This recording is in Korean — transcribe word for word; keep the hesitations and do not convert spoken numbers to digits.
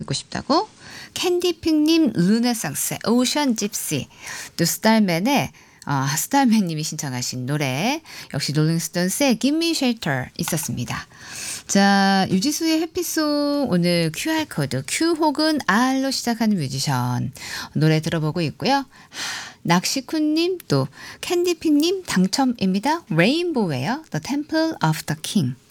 듣고 싶다고? 캔디픽님 르네상스의 오션 집시, 또 스타일맨의 아, 스타일맨님이 신청하신 노래, 역시 롤링스톤스의 Give Me Shelter 있었습니다. 자, 유지수의 해피송 오늘 큐알코드 Q 혹은 R로 시작하는 뮤지션 노래 들어보고 있고요. 하, 낚시쿤님 또 캔디픽님 당첨입니다. 레인보우예요. The Temple of the King.